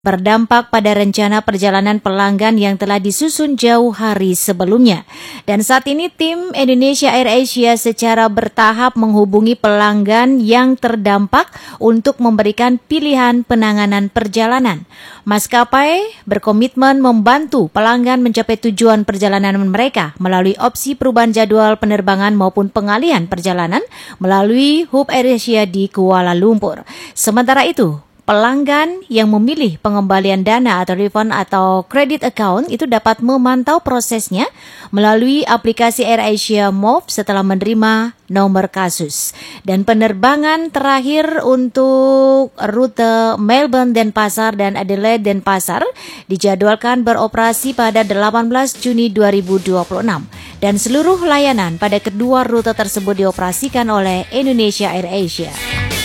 berdampak pada rencana perjalanan pelanggan yang telah disusun jauh hari sebelumnya. Dan saat ini tim Indonesia AirAsia secara bertahap menghubungi pelanggan yang terdampak untuk memberikan pilihan penanganan perjalanan. Maskapai berkomitmen membantu pelanggan mencapai tujuan perjalanan mereka melalui opsi perubahan jadwal penerbangan maupun pengalihan perjalanan melalui hub AirAsia di Kuala Lumpur. Sementara itu, pelanggan yang memilih pengembalian dana atau refund atau credit account itu dapat memantau prosesnya melalui aplikasi AirAsia Move setelah menerima nomor kasus. Dan penerbangan terakhir untuk rute Melbourne Denpasar dan Adelaide Denpasar dijadwalkan beroperasi pada 18 Juni 2026. Dan seluruh layanan pada kedua rute tersebut dioperasikan oleh Indonesia AirAsia.